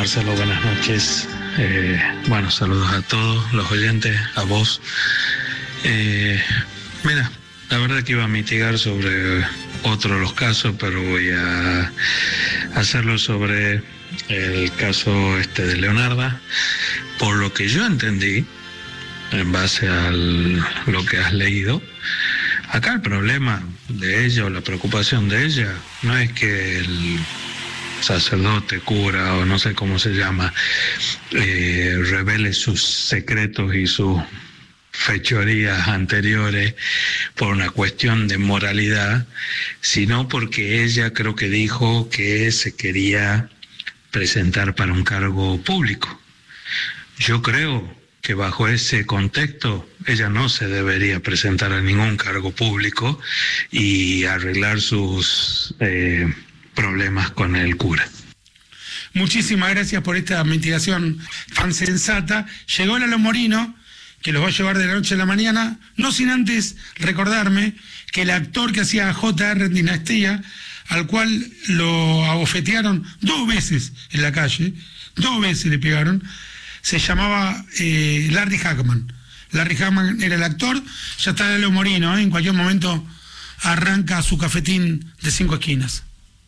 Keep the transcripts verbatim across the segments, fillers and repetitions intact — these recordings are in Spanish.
Marcelo, buenas noches. Eh, bueno, saludos a todos los oyentes, a vos. Eh, mira, la verdad que iba a mitigar sobre otro de los casos, pero voy a hacerlo sobre el caso este de Leonarda. Por lo que yo entendí, en base a lo que has leído, acá el problema de ella o la preocupación de ella no es que el sacerdote, cura o no sé cómo se llama, eh, revele sus secretos y sus fechorías anteriores por una cuestión de moralidad, sino porque ella creo que dijo que se quería presentar para un cargo público. Yo creo que bajo ese contexto ella no se debería presentar a ningún cargo público y arreglar sus eh, problemas con el cura. Muchísimas gracias por esta mitigación tan sensata. Llegó Lalo Morino, que los va a llevar de la noche a la mañana, no sin antes recordarme que el actor que hacía J R en Dinastía, al cual lo abofetearon dos veces en la calle, dos veces le pegaron, se llamaba eh, Larry Hagman. Larry Hagman era el actor. Ya está Lalo Morino, ¿eh? En cualquier momento arranca su cafetín de cinco esquinas.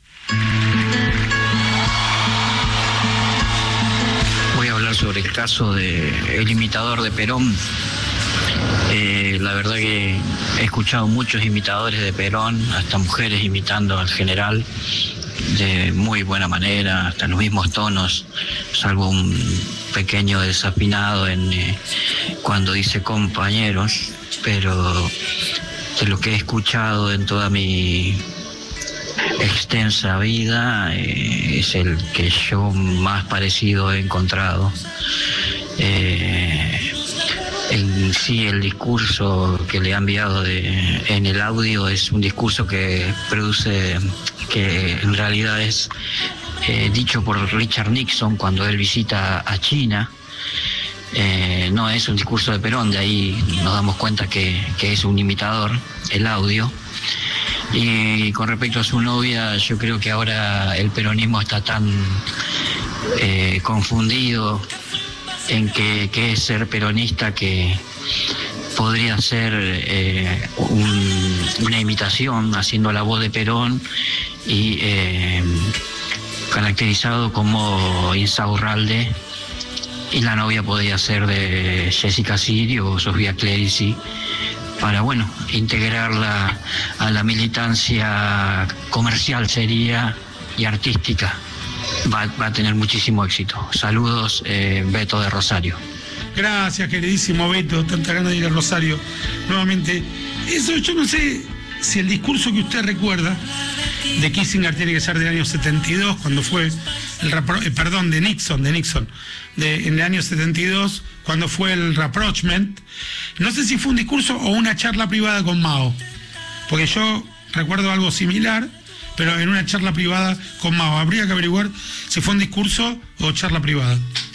Voy a hablar sobre el caso del imitador de Perón. Eh, la verdad que he escuchado muchos imitadores de Perón, hasta mujeres imitando al general de muy buena manera, hasta en los mismos tonos, salvo un pequeño desafinado en eh, cuando dice compañeros, pero de lo que he escuchado en toda mi extensa vida eh, es el que yo más parecido he encontrado. Eh, en sí, el discurso que le ha enviado de, en el audio es un discurso que produce, que en realidad es eh, dicho por Richard Nixon cuando él visita a China. Eh, no es un discurso de Perón, de ahí nos damos cuenta que, que es un imitador, el audio. Y con respecto a su novia, yo creo que ahora el peronismo está tan eh, confundido en que, que es ser peronista, que podría ser eh, un, una imitación haciendo la voz de Perón y eh, caracterizado como Insaurralde, y la novia podría ser de Jessica Sirio o Sofía Clerici, para, bueno, integrarla a la militancia comercial sería y artística. Va, va a tener muchísimo éxito. Saludos, eh, Beto de Rosario. Gracias, queridísimo Beto, tanta ganas de ir a Rosario nuevamente. Eso, yo no sé si el discurso que usted recuerda de Kissinger tiene que ser del año setenta y dos, cuando fue el rapro, eh, perdón, de Nixon, de Nixon, de, en el año setenta y dos, cuando fue el rapprochement. No sé si fue un discurso o una charla privada con Mao, porque yo recuerdo algo similar, pero en una charla privada con Mao. Habría que averiguar si fue un discurso o charla privada.